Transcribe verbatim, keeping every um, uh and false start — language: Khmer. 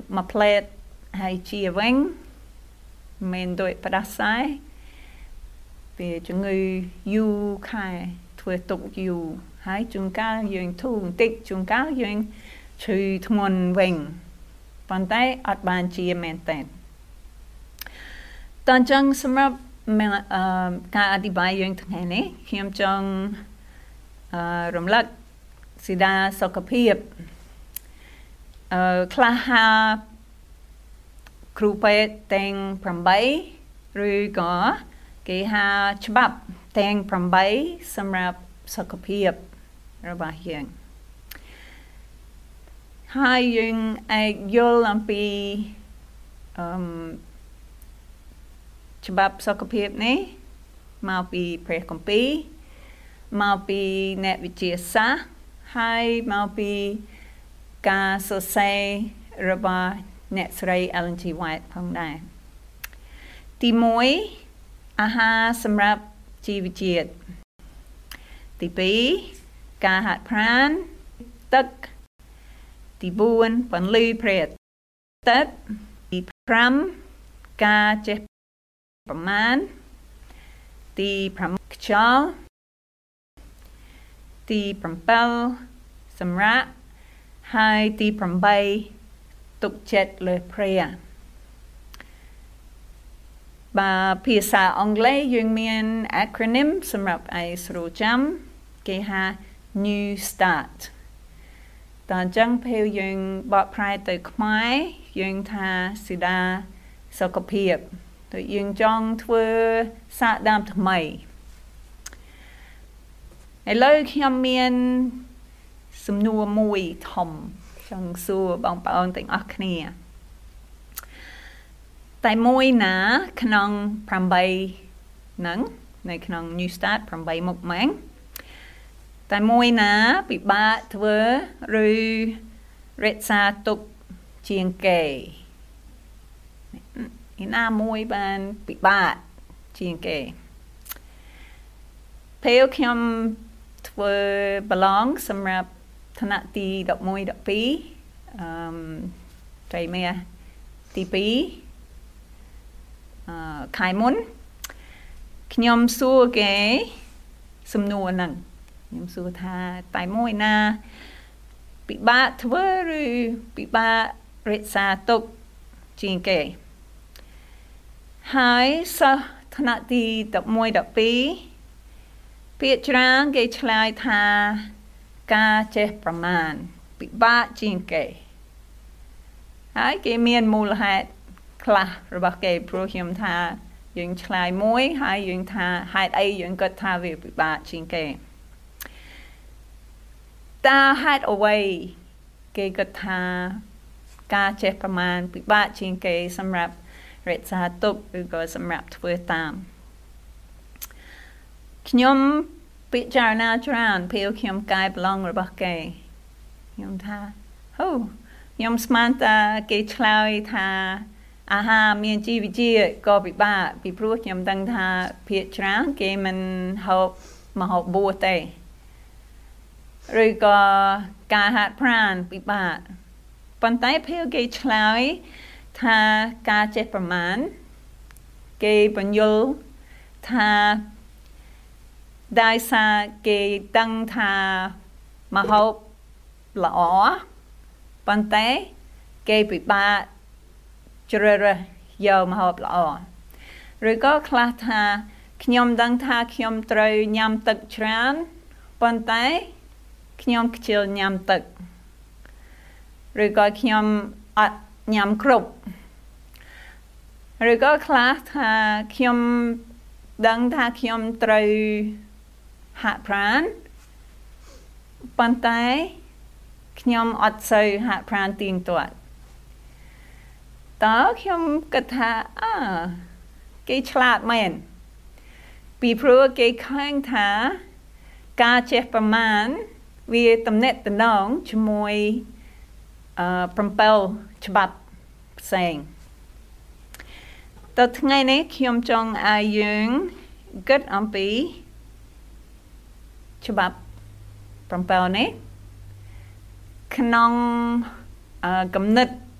มาเพลทให้ชีเวงเมนโดยประดับซ้ายvề cho người du khai thuê tục du hãy chúng ta duyên thu tích chúng ta duyên trừ thuần vinh bàn tay ở bàn chia mẹn tên tận chân xâm nhập cả đi bài duyên thực hành ấy khiêm chân rộng lật sĩ đa sơ cấp hiệp khá ha kru bê tên pram bấy rồi có cái ha chbab แต่ง แปด สำหรับสุขภาพระบาดยังให้ยังไอ้ยลอันปีฉบับสุขภาพนี้มาปีเพรคอมปีมาปีเน็ตวิทยาศาสตร์ให้มาปีการสดใสระบาดเน็ตสไรเอลจีไวท์พังได้ที่มวยอาหารสำหรับชีวิตจิตទី ពីរ ការហាត់ប្រាណទឹក ទី បួន បន្លឺព្រែកទឹក ទី ប្រាំ ការចេះប្រមាណ ទី ប្រាំ ខ្យល់ ទី ប្រាំ សម្រាប់ហើយ ទី ប្រាំ ទុកចិត្តលើព្រះបើភាសាអង់គ្លេសយើងមាន acronym សម្រាប់ឯស្រួលចាំគេហៅ New Start តើអញ្ចឹងពេលយើងបកប្រែទៅខ្មែរយើងថាស៊ីដាសុខភាពដូចយើងចង់ធ្វើសាកដើមថ្មីឥឡូវខ្ញុំមានសំណួរមួយធំចង់សួរបងប្អូនទាំងអស់គ្នាតែមួយណាក្នុង ប្រាំ ហ្នឹងនៅក្នុង New Start ប្រាំ មុខម៉ាំងតែមួយណាពិបាកធ្វើឬរក្សាទុកជាងគេឯណាមួយបានពិបាកជាងគេពេលខ្ញុំធ្វើប្រឡងសម្រាប់ថ្នាក់ទី ដប់មួយ ដប់ពីរ អឺត្រីមេទី ពីរខែមុនខ្ញុំសួរគេសំណួរហ្នឹងខ្ញុំសួរថាតែមួយណាពិបាកធ្វើឬពិបាករក្សាទុកជាងគេហើយសិស្សថ្នាក់ទី ដប់មួយ ដប់ពីរ ភាគច្រើនគេឆ្លើយថាការចេះប្រមាណពិបាកជាងគេហើយគេមានមូលហេតុខ្លះរបស់គេព្រោះខ្ញុំថាយើងឆ្លើយមួយហើយយើងថាហេតុអីយើងគិតថាវាពិបាកជាងគេតើហេតុអ្វីគេគិតថាការចេះប្រមាណពិបាកជាងគេសម្រាប់រក្សាទុកឬក៏សម្រាប់ធ្វើតាមខ្ញុំពិចារណាច្រើនពេលខ្ញុំកែប្រឡងរបស់គេខ្ញុំថាហូខ្ញុំស្មានថាគេឆ្លើយថាអាហារមានជីវជាតិក៏ពិបាកពីព្រោះខ្ញុំដឹងថាភាគច្រើនគេមិនហូបម្ហូបបួសទេឬក៏ការហាត់ប្រាណពិបាកប៉ុន្តែពេលគេឆ្លើយថាការចេះប្រមាណគេបញ្យល់ថាដោយសារគេដឹងថាម្ហូបល្អប៉ុន្តែគេពិបាកជ្រើសរើសយកម្ហូបល្អឬក៏ខ្លះថាខ្ញុំដឹងថាខ្ញុំត្រូវញ៉ាំទឹកច្រើនប៉ុន្តែខ្ញុំខ្ជិលញ៉ាំទឹកឬក៏ខ្ញុំអត់ញ៉ាំគ្រប់ឬក៏ខ្លះថាខ្ញុំដឹងថាខ្ញុំត្រូវហាត់ប្រាណប៉ុន្តែខ្ញុំអត់សូវហាត់ប្រាណទៀងទាត់តើខ្ញុំគិតថាអើគេឆ្លាតមែនពីព្រោះគេឃើញថាការចេះប្រមាណវាតំណែងតំណងជាមួយអឺប្រំពេលច្បាប់ផ្សេងតើថ្ងៃនេះខ្ញុំចង់ឲ្យយើងគិតអំពីច្បាប់ប្រំពេលនេះក្នុងគំនិត